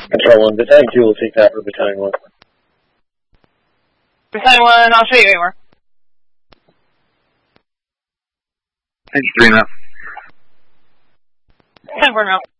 Control 1, Battalion 2 will take that for Battalion 1. Battalion 1, I'll show you anywhere. Thanks, Brina. 10-4 out.